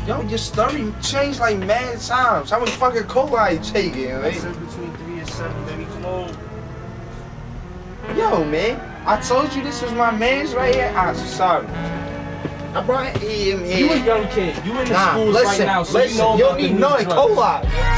Yo, your story changed like mad times. How much fucking cola you taking, I man? said between 3 and 7, baby. Come on. Yo, man, I told you this was my man's right here. I'm sorry. I brought him here. You a young kid. You in the schools listen, right now, so listen, you know you about don't the need new none drugs. cola.